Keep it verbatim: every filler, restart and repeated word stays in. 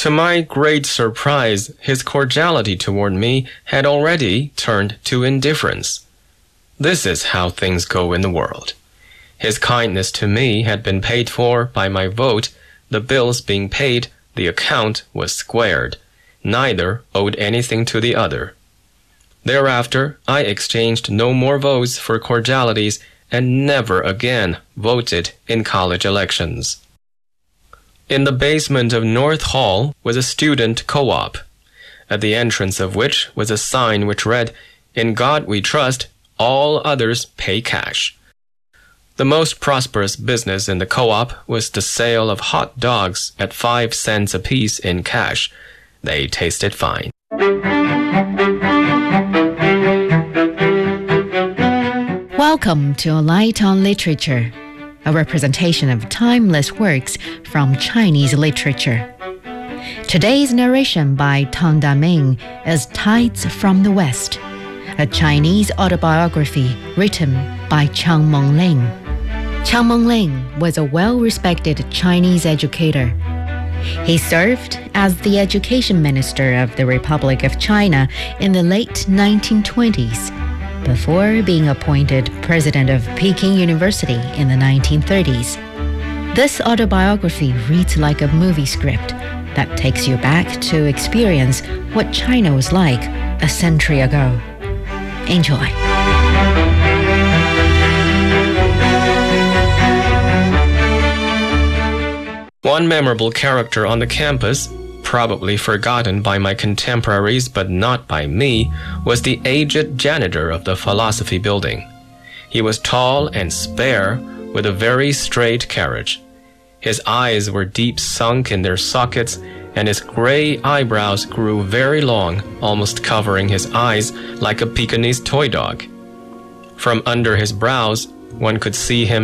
To my great surprise, his cordiality toward me had already turned to indifference. This is how things go in the world. His kindness to me had been paid for by my vote. The bills being paid, the account was squared. Neither owed anything to the other. Thereafter, I exchanged no more votes for cordialities and never again voted in college elections. In the basement of North Hall was a student co-op, at the entrance of which was a sign which read, "In God we trust, all others pay cash." The most prosperous business in the co-op was the sale of hot dogs at five cents apiece in cash. They tasted fine. Welcome to A Light on Literature, a representation of timeless works from Chinese literature. Today's narration by Tang Daming is Tides from the West, a Chinese autobiography written by Chiang Meng-ling. Chiang Meng-ling was a well-respected Chinese educator. He served as the education minister of the Republic of China in the late nineteen twenties, before being appointed president of Peking University in the nineteen thirties. This autobiography reads like a movie script that takes you back to experience what China was like a century ago. Enjoy. One memorable character on the campus, probably forgotten by my contemporaries but not by me, was the aged janitor of the philosophy building. He was tall and spare, with a very straight carriage. His eyes were deep sunk in their sockets, and his gray eyebrows grew very long, almost covering his eyes like a Pekingese toy dog. From under his brows, one could see him